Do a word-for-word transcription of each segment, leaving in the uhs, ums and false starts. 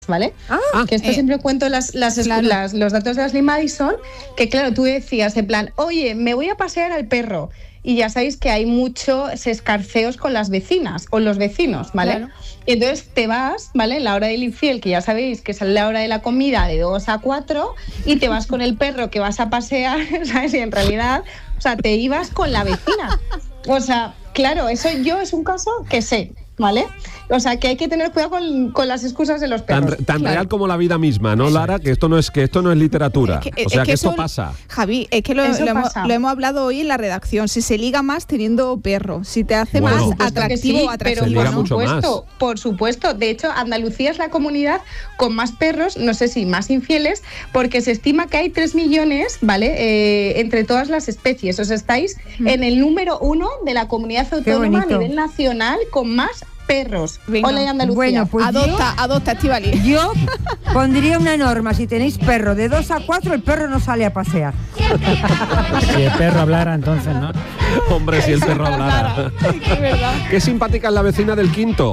¿vale? Ah, que esto eh, siempre cuento las, las, claro. las, los datos de Ashley Madison, que claro, tú decías en plan, oye, me voy a pasear al perro. Y ya sabéis que hay muchos escarceos con las vecinas o los vecinos, ¿vale? Claro. Y entonces te vas, ¿vale? En la hora del infiel, que ya sabéis que es la hora de la comida de dos a cuatro, y te vas con el perro que vas a pasear, ¿sabes? Y en realidad, o sea, te ibas con la vecina. O sea, claro, eso yo es un caso que sé, ¿vale? O sea, que hay que tener cuidado con, con las excusas de los perros. Tan, tan claro. real como la vida misma, ¿no, Lara? Que esto no es que esto no es literatura. Es que, o sea, es que, que esto eso, pasa. Javi, es que lo, Eso lo, hemos, pasa. lo hemos hablado hoy en la redacción. Si se liga más teniendo perro, si te hace Bueno. más Por supuesto que atractivo sí, o atractivo, pero Se liga por ¿no? mucho supuesto, más. por supuesto. De hecho, Andalucía es la comunidad con más perros, no sé si más infieles, porque se estima que hay tres millones, ¿vale? Eh, entre todas las especies. O sea, estáis Mm. en el número uno de la comunidad autónoma a bonito. nivel nacional con más perros. Venga. Hola, y Andalucía. Bueno, pues Adopta, adopta, Estivali. yo pondría una norma, si tenéis perro de dos a cuatro, el perro no sale a pasear. Si el perro hablara, entonces, ¿no? Hombre, si el perro hablara. Es verdad. Qué simpática es la vecina del quinto.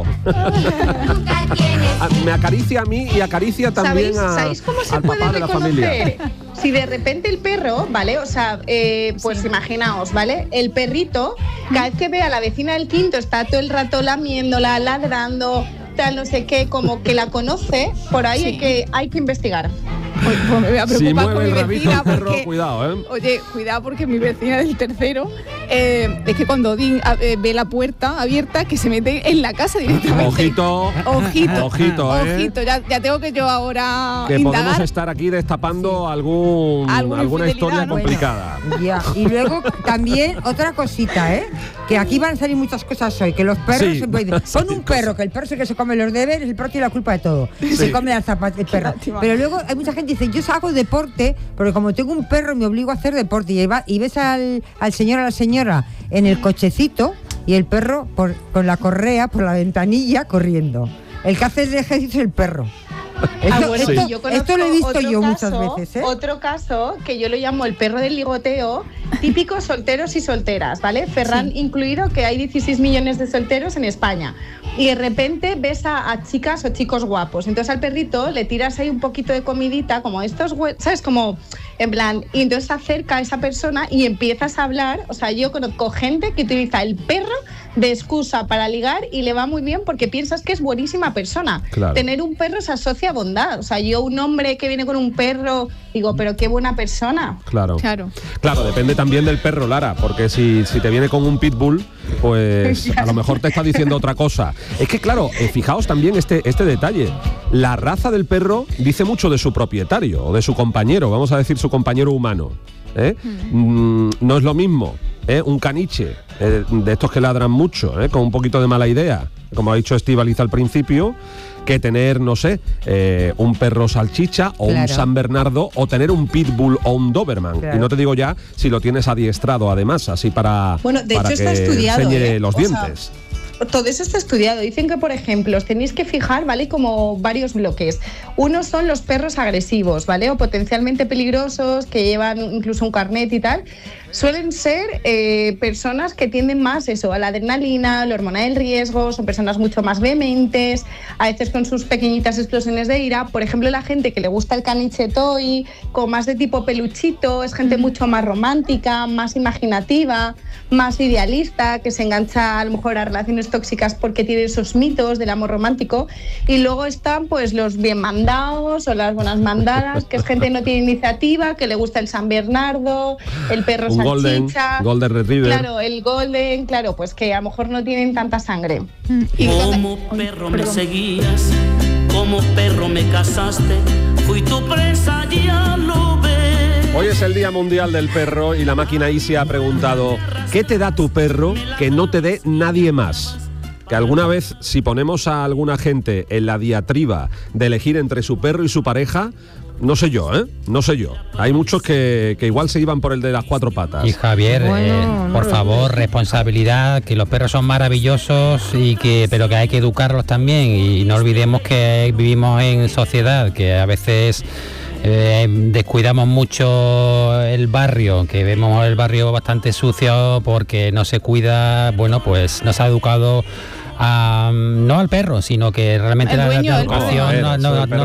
Me acaricia a mí y acaricia también ¿Sabéis, a, ¿sabéis cómo se al puede papá de la familia. reconocer? Si de repente el perro, ¿vale? O sea, eh, pues Sí. imaginaos, ¿vale? El perrito, cada vez que ve a la vecina del quinto, está todo el rato lamiéndola, ladrando, tal, no sé qué, como que la conoce, por ahí Sí. hay que hay que investigar. Pues, pues me voy a Si preocupar mueve con mi el rabito vecina el perro, porque... cuidado, ¿eh? Oye, cuidado porque mi vecina del tercero eh, es que cuando Odín a- eh, ve la puerta abierta que se mete en la casa directamente. Ojito, Ojito. ojito, ¿eh? Ojito, ya, ya tengo que yo ahora Que indagar. podemos estar aquí destapando algún, Alguna alguna historia infidelidad, ¿no? complicada. Ya. Y luego también otra cosita, ¿eh? Que aquí van a salir muchas cosas hoy, que los perros Sí, se pueden... van a salir Pon un perro, cosas. que el perro es el que se come los deberes, el perro tiene la culpa de todo. Se come las zapatas, el perro. lástima. Pero luego hay mucha gente que dice, yo hago deporte, porque como tengo un perro me obligo a hacer deporte. Y, va- y ves al, al señor o a la señora en el cochecito y el perro por, con la correa por la ventanilla corriendo. El que hace el ejercicio es el perro. Esto, Ah, bueno, esto- y yo conozco esto lo he visto otro yo caso, muchas veces, ¿eh? Otro caso que yo lo llamo el perro del ligoteo, típicos solteros y solteras, ¿vale? Ferran incluido, que hay dieciséis millones de solteros en España. Y de repente ves a, a chicas o chicos guapos. Entonces al perrito le tiras ahí un poquito de comidita, como estos, hue- ¿sabes? Como en plan, y entonces se acerca a esa persona y empiezas a hablar. O sea, yo conozco gente que utiliza el perro de excusa para ligar y le va muy bien porque piensas que es buenísima persona. Claro. Tener un perro se asocia a bondad. O sea, yo un hombre que viene con un perro, digo, pero qué buena persona. Claro. Claro. Claro, depende también del perro, Lara, porque si, si te viene con un pitbull, pues a lo mejor te está diciendo otra cosa. Es que claro, eh, fijaos también este, este detalle. La raza del perro dice mucho de su propietario o de su compañero, vamos a decir su compañero humano. ¿eh? Mm, no es lo mismo ¿eh? un caniche eh, de estos que ladran mucho, ¿eh? con un poquito de mala idea, como ha dicho Estíbaliz al principio, que tener, no sé, eh, un perro salchicha o Claro. un San Bernardo o tener un pitbull o un Doberman. Claro. Y no te digo ya si lo tienes adiestrado además, así para, Bueno, de para hecho que está estudiado, enseñe ¿eh? los O sea, dientes. Todo eso está estudiado. Dicen que, por ejemplo, os tenéis que fijar, ¿vale? Como varios bloques. Uno son los perros agresivos, ¿vale? O potencialmente peligrosos, que llevan incluso un carnet y tal. Suelen ser eh, personas que tienden más eso, a la adrenalina, la hormona del riesgo, son personas mucho más vehementes, a veces con sus pequeñitas explosiones de ira. Por ejemplo, la gente que le gusta el caniche toy, con más de tipo peluchito, es gente mucho más romántica, más imaginativa, más idealista, que se engancha a lo mejor a relaciones tóxicas porque tiene esos mitos del amor romántico. Y luego están pues los bien mandados o las buenas mandadas, que es gente que no tiene iniciativa, que le gusta el San Bernardo, el perro Un golden, salchicha. golden retriever. Claro, el golden, claro, pues que a lo mejor no tienen tanta sangre. Y Como perro me seguías, como perro me casaste, fui tu presa, ya lo ves. Hoy es el Día Mundial del Perro y la máquina Easy ha preguntado ¿qué te da tu perro que no te dé nadie más? Que alguna vez, si ponemos a alguna gente en la diatriba de elegir entre su perro y su pareja, no sé yo, ¿eh? No sé yo. Hay muchos que, que igual se iban por el de las cuatro patas. Y Javier, Bueno, eh, no por lo favor, responsabilidad, que los perros son maravillosos y que pero que hay que educarlos también y no olvidemos que vivimos en sociedad, que a veces eh, descuidamos mucho el barrio, que vemos el barrio bastante sucio porque no se cuida, bueno, pues no se ha educado a, no al perro, sino que realmente El la, dueño la del perro. educación no, no, No, no, el perro